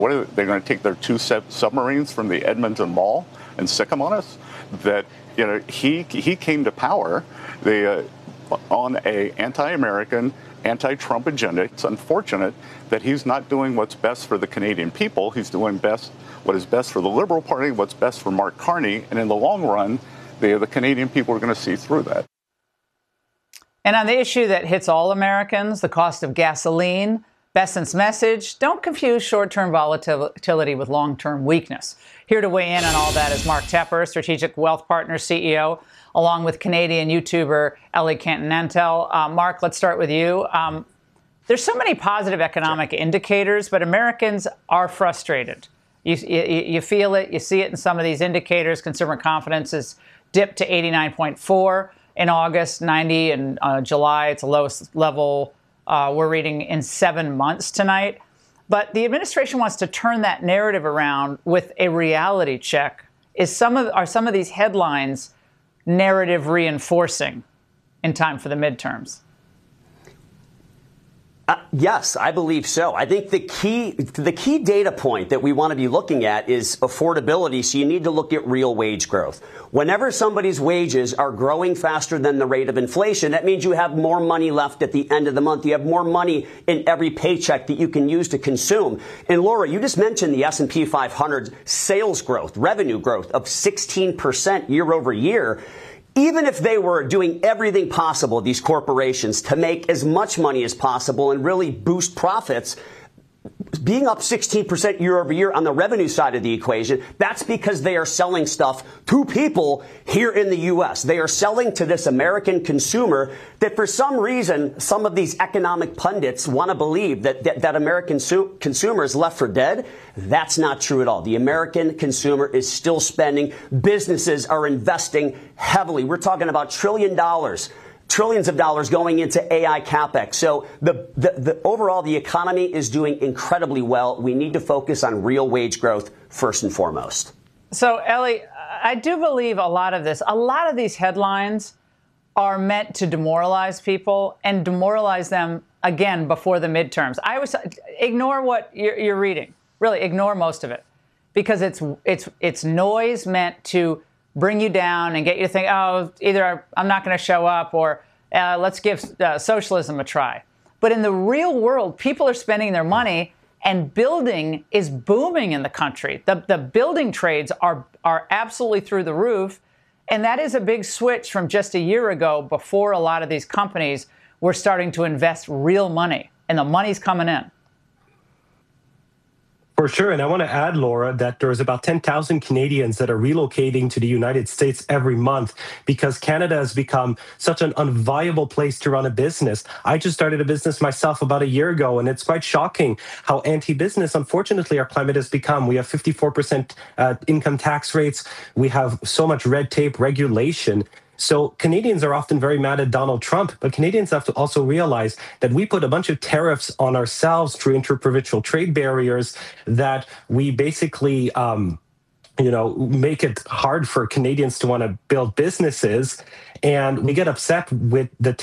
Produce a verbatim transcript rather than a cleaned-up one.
What are they going to take their two submarines from the Edmonton Mall and sick them on us? That, you know, he he came to power the, uh, on a anti-American, anti-Trump agenda. It's unfortunate that he's not doing what's best for the Canadian people. He's doing best what is best for the Liberal Party, what's best for Mark Carney, and in the long run, the, the Canadian people are going to see through that. And on the issue that hits all Americans, the cost of gasoline, Bessent's message: don't confuse short-term volatility with long-term weakness. Here to weigh in on all that is Mark Tepper, Strategic Wealth Partners C E O, along with Canadian YouTuber Ellie Canton-Nantel. Uh, Mark, let's start with you. Um, there's so many positive economic indicators, but Americans are frustrated. You, you, you feel it. You see it in some of these indicators. Consumer confidence has dipped to eighty-nine point four in August, ninety in uh, July. It's the lowest level uh, we're reading in seven months tonight. But the administration wants to turn that narrative around with a reality check. Is some of are some of these headlines narrative reinforcing in time for the midterms? Uh, yes, I believe so. I think the key the key data point that we want to be looking at is affordability. So you need to look at real wage growth. Whenever somebody's wages are growing faster than the rate of inflation, that means you have more money left at the end of the month. You have more money in every paycheck that you can use to consume. And Laura, you just mentioned the S and P five hundred sales growth, revenue growth of sixteen percent year over year. Even if they were doing everything possible, these corporations, to make as much money as possible and really boost profits, being up sixteen percent year over year on the revenue side of the equation, that's because they are selling stuff to people here in the U S. They are selling to this American consumer that for some reason, some of these economic pundits want to believe that, that, that American su- consumer is left for dead. That's not true at all. The American consumer is still spending. Businesses are investing heavily. We're talking about trillion dollars. Trillions of dollars going into A I capex. So the, the, the overall, the economy is doing incredibly well. We need to focus on real wage growth first and foremost. So, Ellie, I do believe a lot of this, a lot of these headlines are meant to demoralize people and demoralize them again before the midterms. I was ignore what you're, you're reading. Really, ignore most of it, because it's it's it's noise meant to bring you down and get you to think, oh, either I'm not going to show up or uh, let's give uh, socialism a try. But in the real world, people are spending their money and building is booming in the country. The, the building trades are, are absolutely through the roof. And that is a big switch from just a year ago, before a lot of these companies were starting to invest real money, and the money's coming in. For sure. And I want to add, Laura, that there's about ten thousand Canadians that are relocating to the United States every month because Canada has become such an unviable place to run a business. I just started a business myself about a year ago, and it's quite shocking how anti-business, unfortunately, our climate has become. We have fifty-four percent uh, income tax rates. We have so much red tape regulation. So Canadians are often very mad at Donald Trump, but Canadians have to also realize that we put a bunch of tariffs on ourselves through interprovincial trade barriers that we basically, um, you know, make it hard for Canadians to want to build businesses. And we get upset with the